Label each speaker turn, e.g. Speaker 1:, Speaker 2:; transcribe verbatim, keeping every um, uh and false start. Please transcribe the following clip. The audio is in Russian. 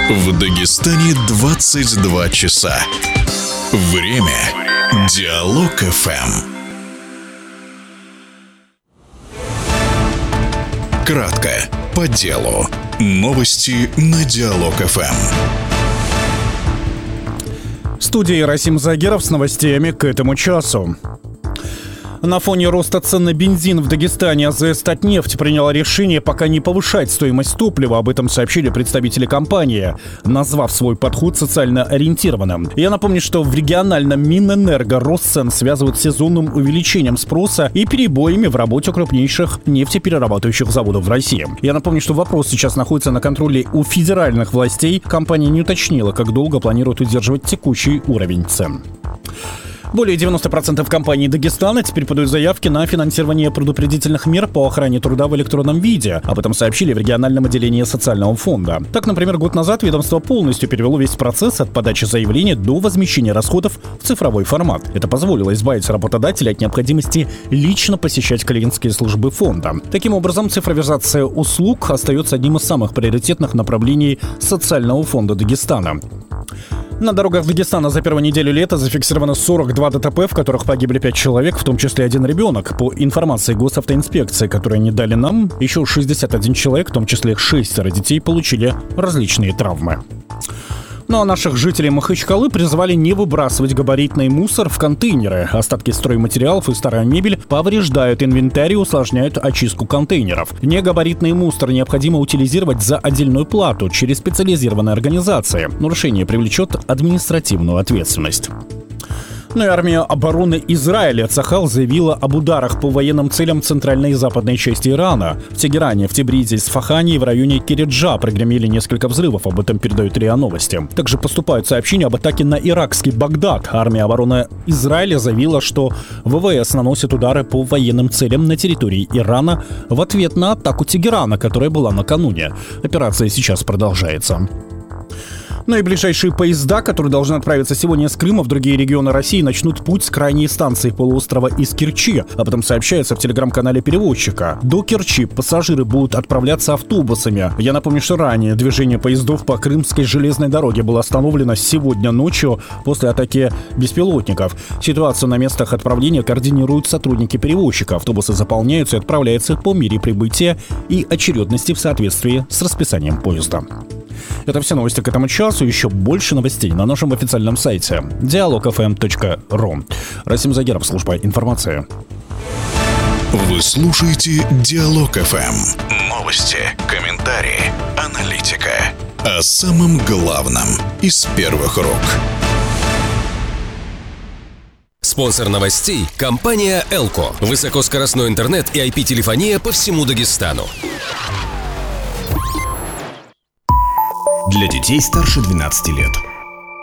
Speaker 1: В Дагестане двадцать два часа. Время Диалог эф эм. Кратко, по делу. Новости на Диалог эф эм.
Speaker 2: В студии Расим Загиров с новостями к этому часу. На фоне роста цен на бензин в Дагестане АЗС «Татнефть» приняла решение пока не повышать стоимость топлива. Об этом сообщили представители компании, назвав свой подход социально ориентированным. Я напомню, что в региональном Минэнерго рост цен связывают с сезонным увеличением спроса и перебоями в работе крупнейших нефтеперерабатывающих заводов в России. Я напомню, что вопрос сейчас находится на контроле у федеральных властей. Компания не уточнила, как долго планирует удерживать текущий уровень цен. Более девяносто процентов компаний Дагестана теперь подают заявки на финансирование предупредительных мер по охране труда в электронном виде. Об этом сообщили в региональном отделении социального фонда. Так, например, год назад ведомство полностью перевело весь процесс от подачи заявления до возмещения расходов в цифровой формат. Это позволило избавить работодателя от необходимости лично посещать клиентские службы фонда. Таким образом, цифровизация услуг остается одним из самых приоритетных направлений социального фонда Дагестана. На дорогах Дагестана за первую неделю лета зафиксировано сорок два ДТП, в которых погибли пять человек, в том числе один ребенок. По информации госавтоинспекции, которую они дали нам, еще шестьдесят один человек, в том числе шестеро детей, получили различные травмы. Ну а наших жителей Махачкалы призвали не выбрасывать габаритный мусор в контейнеры. Остатки стройматериалов и старая мебель повреждают инвентарь и усложняют очистку контейнеров. Негабаритный мусор необходимо утилизировать за отдельную плату через специализированные организации. Нарушение привлечет административную ответственность. Ну и армия обороны Израиля Цахал заявила об ударах по военным целям в центральной и западной части Ирана. В Тегеране, в Тибризе, Исфахане и в районе Кириджа прогремели несколько взрывов. Об этом передают РИА Новости. Также поступают сообщения об атаке на иракский Багдад. Армия обороны Израиля заявила, что ВВС наносит удары по военным целям на территории Ирана в ответ на атаку Тегерана, которая была накануне. Операция сейчас продолжается. Ну и ближайшие поезда, которые должны отправиться сегодня с Крыма в другие регионы России, начнут путь с крайней станции полуострова из Керчи. Об этом сообщается в телеграм-канале перевозчика. До Керчи пассажиры будут отправляться автобусами. Я напомню, что ранее движение поездов по Крымской железной дороге было остановлено сегодня ночью после атаки беспилотников. Ситуацию на местах отправления координируют сотрудники перевозчика. Автобусы заполняются и отправляются по мере прибытия и очередности в соответствии с расписанием поезда. Это все новости к этому часу. Еще больше новостей на нашем официальном сайте диалог эф эм точка ру. Расим Загиров, служба информации.
Speaker 1: Вы слушаете Диалог эф эм. Новости, комментарии, аналитика. О самом главном из первых рук.
Speaker 3: Спонсор новостей – компания «Элко». Высокоскоростной интернет и ай пи-телефония по всему Дагестану.
Speaker 4: Для детей старше двенадцати лет.